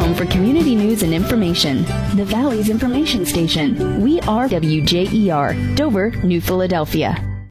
home for community news and information. The Valley's information station. We are WJER, Dover, New Philadelphia.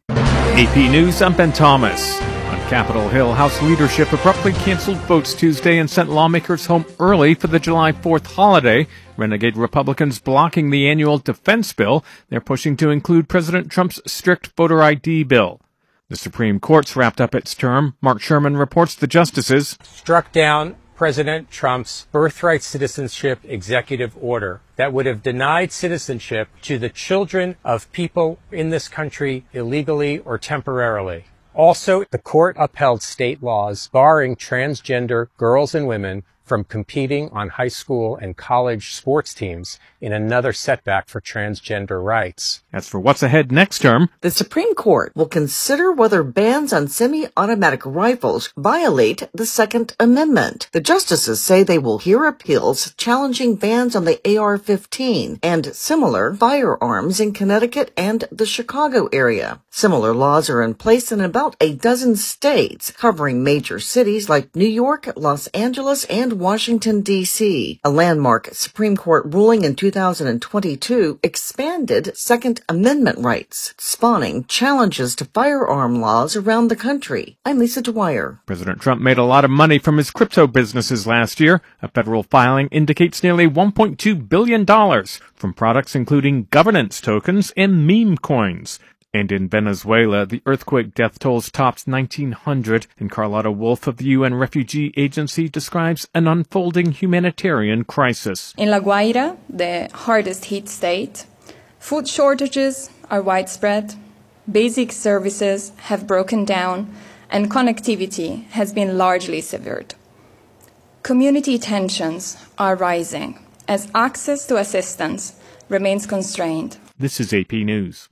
AP News, I'm Ben Thomas. On Capitol Hill, House leadership abruptly canceled votes Tuesday and sent lawmakers home early for the July 4th holiday. Renegade Republicans blocking the annual defense bill. They're pushing to include President Trump's strict voter ID bill. The Supreme Court's wrapped up its term. Mark Sherman reports the justices struck down President Trump's birthright citizenship executive order that would have denied citizenship to the children of people in this country illegally or temporarily. Also, the court upheld state laws barring transgender girls and women from competing on high school and college sports teams in another setback for transgender rights. As for what's ahead next term, the Supreme Court will consider whether bans on semi-automatic rifles violate the Second Amendment. The justices say they will hear appeals challenging bans on the AR-15 and similar firearms in Connecticut and the Chicago area. Similar laws are in place in about a dozen states, covering major cities like New York, Los Angeles, and Washington, D.C. A landmark Supreme Court ruling in 2022 expanded Second Amendment rights, spawning challenges to firearm laws around the country. I'm Lisa Dwyer. President Trump made a lot of money from his crypto businesses last year. A federal filing indicates nearly $1.2 billion from products including governance tokens and meme coins. And in Venezuela, the earthquake death tolls topped 1,900, and Carlotta Wolf of the UN Refugee Agency describes an unfolding humanitarian crisis. In La Guaira, the hardest hit state, food shortages are widespread, basic services have broken down, and connectivity has been largely severed. Community tensions are rising as access to assistance remains constrained. This is AP News.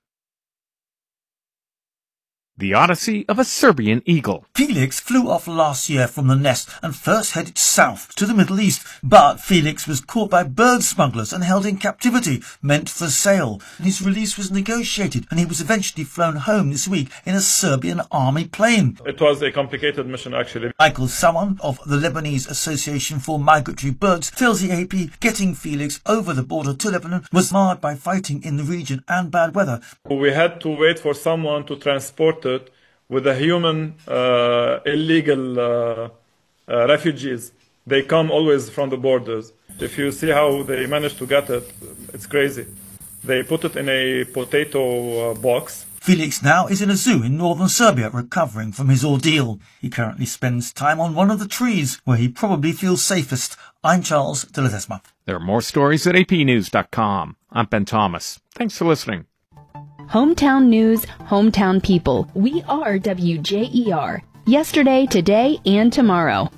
The Odyssey of a Serbian Eagle. Felix flew off last year from the nest and first headed south to the Middle East. But Felix was caught by bird smugglers and held in captivity, meant for sale. His release was negotiated and he was eventually flown home this week in a Serbian army plane. It was a complicated mission, actually. Michael Sawan of the Lebanese Association for Migratory Birds tells the AP getting Felix over the border to Lebanon was marred by fighting in the region and bad weather. We had to wait for someone to transport it with the human illegal refugees. They come always from the borders. If you see how they managed to get it, it's crazy. They put it in a potato box. Felix now is in a zoo in northern Serbia recovering from his ordeal. He currently spends time on one of the trees where he probably feels safest. I'm Charles de Ledesma. There are more stories at apnews.com. I'm Ben Thomas. Thanks for listening. Hometown news, hometown people. We are WJER. Yesterday, today, and tomorrow.